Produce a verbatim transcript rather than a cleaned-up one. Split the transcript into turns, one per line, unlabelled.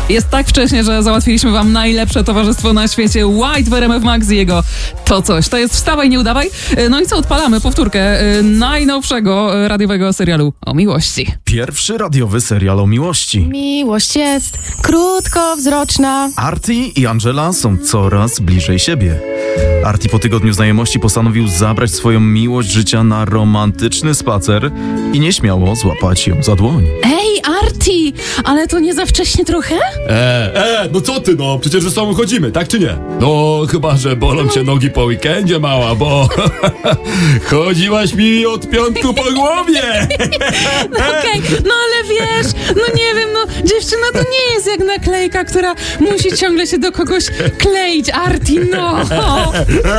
Jest tak wcześnie, że załatwiliśmy wam najlepsze towarzystwo na świecie. White w R M F Max i jego To Coś. To jest Wstawaj, nie udawaj. No i co, odpalamy powtórkę najnowszego radiowego serialu o miłości.
Pierwszy radiowy serial o miłości.
Miłość jest krótkowzroczna.
Artie i Angela są coraz bliżej siebie. Artie po tygodniu znajomości postanowił zabrać swoją miłość życia na romantyczny spacer i nieśmiało złapać ją za dłoń.
Ej, Artie, ale to nie za wcześnie trochę?
E, e, no co ty, no, przecież ze sobą chodzimy, tak czy nie? No, chyba, że bolą cię nogi po weekendzie, mała, bo chodziłaś mi od piątku po głowie.
No okej, okay, no ale wiesz, no nie wiem, no dziewczyna to nie jest jak naklejka, która musi ciągle się do kogoś kleić, Artie, no.